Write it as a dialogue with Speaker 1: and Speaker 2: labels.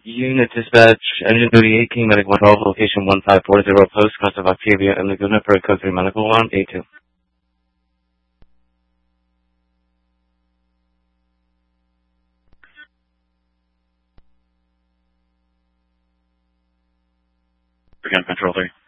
Speaker 1: Unit Dispatch, Engine Duty 18, Medic 112, Location 1540, Post, Coast of Octavia, and Laguna, for Code 3 Medical 1, A2.
Speaker 2: Again, Control 3.